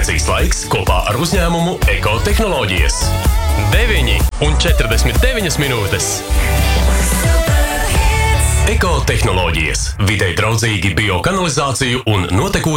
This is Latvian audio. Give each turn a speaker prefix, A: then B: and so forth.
A: Konsultācijas laiks kopā ar uzņēmumu Ekotehnoloģijas. 9:49 minūtes. Ekotehnoloģijas. Videi draudzīgi biokanalizāciju un notekūdeņu